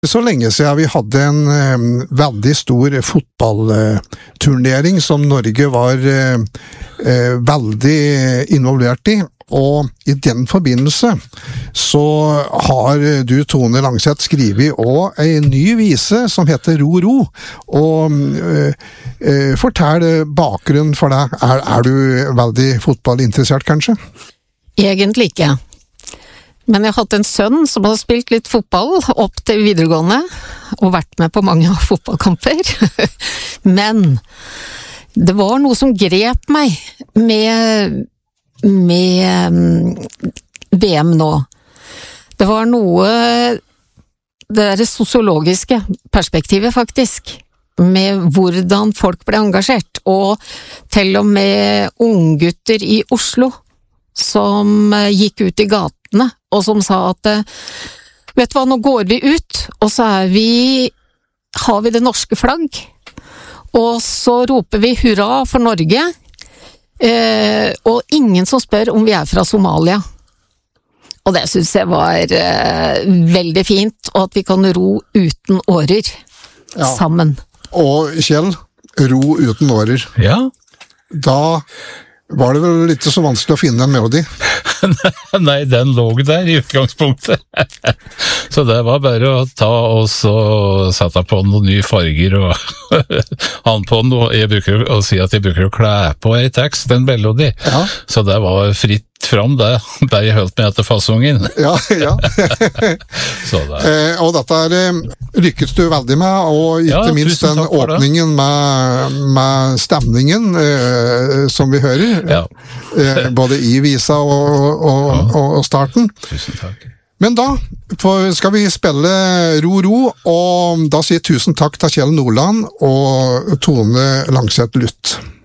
Så lenge siden vi hadde en veldig stor fotballturnering som Norge var veldig involvert i, og i den forbindelse så har du, Tone Langseth, skrevet også en ny vise som heter Ro Ro, og fortell bakgrunnen for deg. Er du veldig fotballinteressert, kanskje? Egentlig ikke. Men jeg har hatt en sønn som har spilt litt fotball opp til videregående, og vært med på mange fotballkamper. Men det var noe som grep meg med VM nå. Det var noe, det der sosiologiske perspektivet faktisk, med hvordan folk ble engasjert, og til og med unggutter i Oslo, som gikk ut i gatene, og som sa at vet du hva, nå går vi ut, og så har vi det norske flagg, og så roper vi hurra for Norge, og ingen som spør om vi er fra Somalia. Og det synes jeg var veldig fint, og at vi kan ro uten årer sammen. Og Kjell, ro uten årer. Ja. Da var det vel ikke så vanskelig å finne en melodi? Nei, den lå der i utgangspunktet. Så det var bare å ta og så sette på noen nye farger og han på noe. Jeg bruker å si at jeg bruker å klæ på en tekst, en melodi. Ja. Så det var fritt fram det jeg holdt med etter fasongen. Ja. Og dette lykkes du veldig med, og ikke minst den åpningen med stemningen som vi hører, både i visa og starten. Tusen takk. Men da skal vi spille Ro Ro, og da sier tusen takk til Kjell Nordland og Tone Langseth Luth.